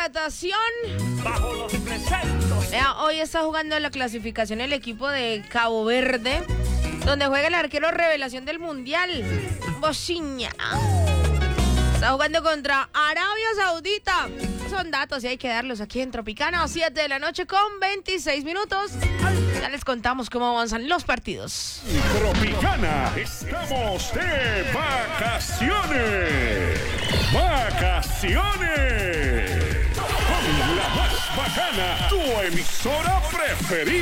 hidratación. Bajo los preceptos. Vea, hoy está jugando la clasificación el equipo de Cabo Verde, donde juega el arquero revelación del Mundial, Bociña. Está jugando contra Arabia Saudita. Son datos y hay que darlos aquí en Tropicana, 7 de la noche con 26 minutos. Ya les contamos cómo avanzan los partidos. Tropicana, estamos de vacaciones. ¡Vacaciones! Con la más bacana, tu emisora preferida.